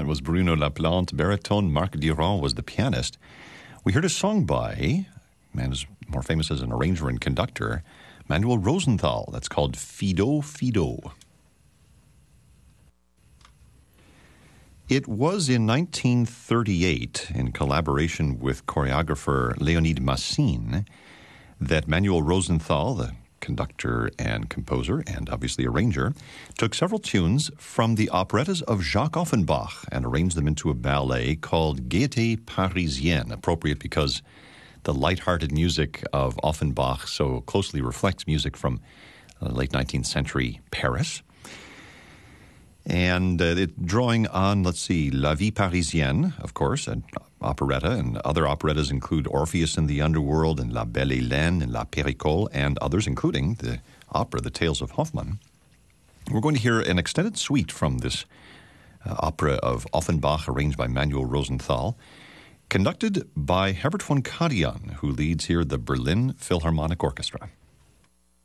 That was Bruno Laplante, baritone. Marc Durand was the pianist. We heard a song by a man who's more famous as an arranger and conductor, Manuel Rosenthal. That's called Fido Fido. It was in 1938, in collaboration with choreographer Leonid Massine, that Manuel Rosenthal, the conductor and composer and obviously arranger, took several tunes from the operettas of Jacques Offenbach and arranged them into a ballet called Gaieté Parisienne, appropriate because the light-hearted music of Offenbach so closely reflects music from late 19th century Paris. And drawing on, La Vie Parisienne, of course, an operetta, and other operettas include Orpheus in the Underworld and La Belle Hélène and La Péricole and others, including the opera The Tales of Hoffmann. We're going to hear an extended suite from this opera of Offenbach, arranged by Manuel Rosenthal, conducted by Herbert von Karajan, who leads here the Berlin Philharmonic Orchestra.